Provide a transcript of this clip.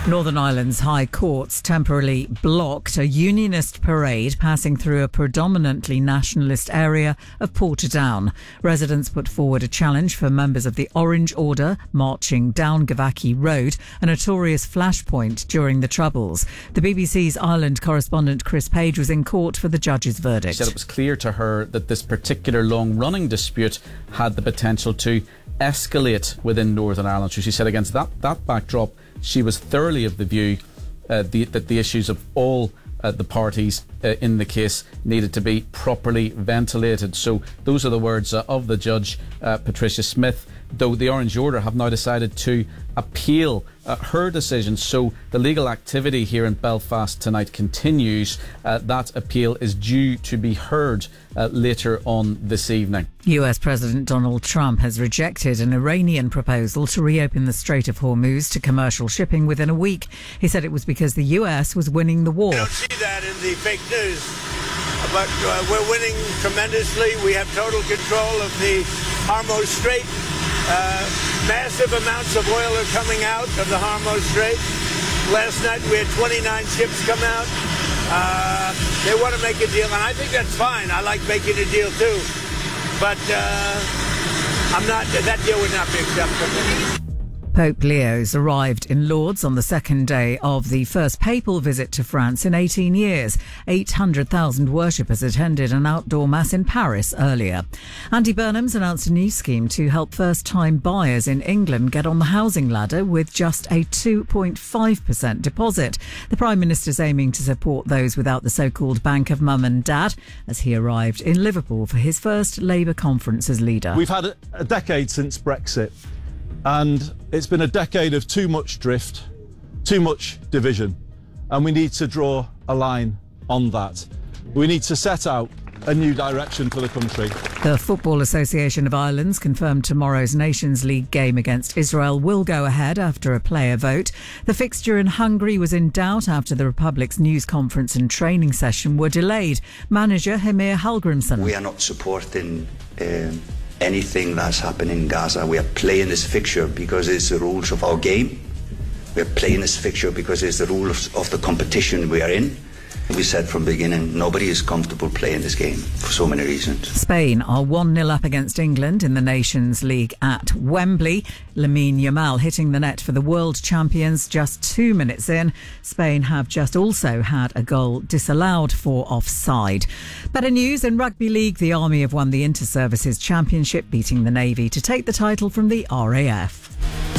Northern Ireland's High Courts temporarily blocked a unionist parade passing through a predominantly nationalist area of Portadown. Residents put forward a challenge for members of the Orange Order marching down Gavaki Road, a notorious flashpoint during the Troubles. The BBC's Ireland correspondent Chris Page was in court for the judge's verdict. She said it was clear to her that this particular long-running dispute had the potential to escalate within Northern Ireland. So she said against that backdrop, she was thoroughly of the view that the issues of all the parties in the case needed to be properly ventilated. So those are the words of the judge, Patricia Smith, though the Orange Order have now decided to appeal her decision. So the legal activity here in Belfast tonight continues. That appeal is due to be heard later on this evening. US President Donald Trump has rejected an Iranian proposal to reopen the Strait of Hormuz to commercial shipping within a week. He said it was because the US was winning the war. I don't see that in the fake news, but we're winning tremendously. We have total control of the Hormuz Strait. Massive amounts of oil are coming out of the Hormuz Strait. Last night we had 29 ships come out. They want to make a deal, and I think that's fine. I like making a deal too, but that deal would not be acceptable. Pope Leo's arrived in Lourdes on the second day of the first papal visit to France in 18 years. 800,000 worshippers attended an outdoor mass in Paris earlier. Andy Burnham's announced a new scheme to help first-time buyers in England get on the housing ladder with just a 2.5% deposit. The Prime Minister's aiming to support those without the so-called bank of mum and dad as he arrived in Liverpool for his first Labour conference as leader. We've had a decade since Brexit. And it's been a decade of too much drift, too much division, and we need to draw a line on that. We need to set out a new direction for the country. The Football Association of Ireland's confirmed tomorrow's Nations League game against Israel will go ahead after a player vote. The fixture in Hungary was in doubt after the Republic's news conference and training session were delayed. Manager Heimir Hallgrímsson. We are not supporting anything that's happening in Gaza. We are playing this fixture because it's the rules of our game. We are playing this fixture because it's the rules of the competition we are in. We said from the beginning, nobody is comfortable playing this game for so many reasons. Spain are 1-0 up against England in the Nations League at Wembley. Lamine Yamal hitting the net for the world champions just 2 minutes in. Spain have just also had a goal disallowed for offside. Better news in Rugby League. The Army have won the Inter-Services Championship, beating the Navy to take the title from the RAF.